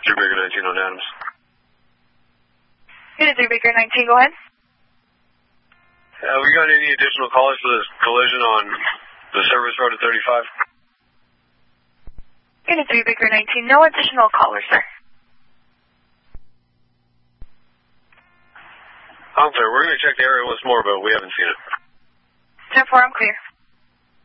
3 Baker 19 on Adams. Unit 3 Baker 19, go ahead. Have we got any additional callers for this collision on the service road at 35? Unit 3 Baker 19, no additional callers, sir. I'm clear. We're going to check the area once more, but we haven't seen it. 10-4, I'm clear.